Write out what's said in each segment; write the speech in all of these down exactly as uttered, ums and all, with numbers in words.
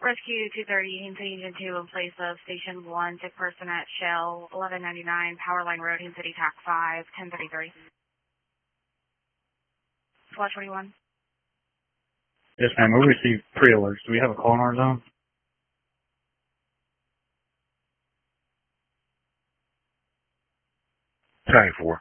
Rescue two thirty, Haines City Engine two in place of Station one, sick person at Shell, eleven ninety-nine, Power Line Road, Haines City, T A C five, ten thirty-three. Flash twenty-one. Yes, ma'am. We received pre-alerts. Do we have a call in our zone? Tag four.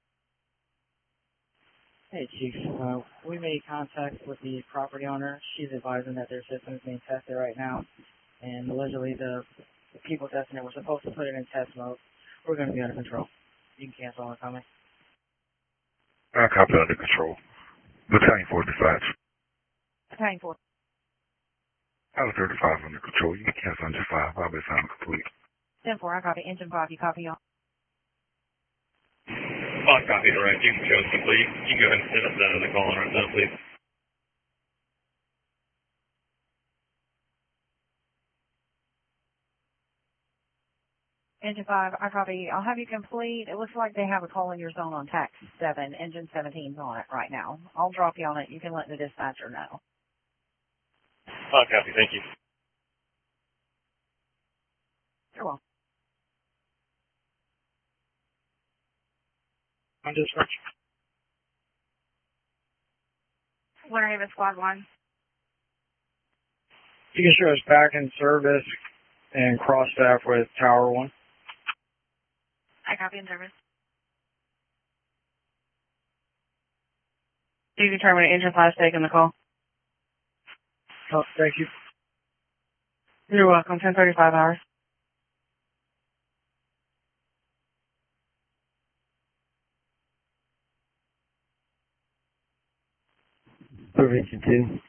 Hey, Chief. Uh, we made contact with the property owner. She's advising that their system is being tested right now. And allegedly the, the people testing it were supposed to put it in test mode. We're going to be under control. You can cancel on the comment. I copy under control. Battalion four dispatch. Battalion four. Tower thirty-five under control. You can cancel under five. I'll be found complete. ten four, I copy. Engine five, you copy all. Boss copy direct. You can show us complete. You can go ahead and set up the, the call on our zone, please. Engine five, I copy. I'll have you complete. It looks like they have a call in your zone on T A C seven. Engine seventeen's on it right now. I'll drop you on it. You can let the dispatcher know. Oh, copy. Thank you. You're welcome. On dispatch. Winter Haven Squad one. You can show us back in service and cross staff with Tower one. I copy in service. You determine engine five taking the call. Oh, thank you. You're welcome. ten thirty-five hours. Prevention two.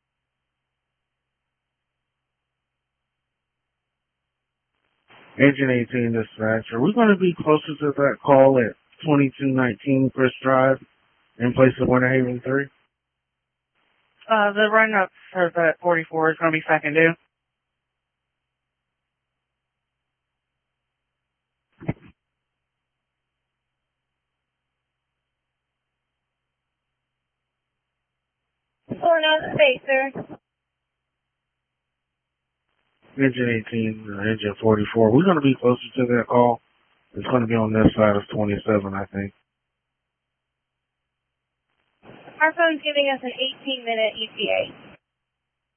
Engine eighteen dispatch. Are we going to be closer to that call at twenty-two nineteen Chris Drive in place of Winter Haven three? Uh, the run up for that forty-four is going to be second due. Pulling out of space, sir. Engine eighteen, uh, engine forty-four. We're going to be closer to that call. It's going to be on this side of twenty-seven, I think. Our phone's giving us an eighteen minute E T A.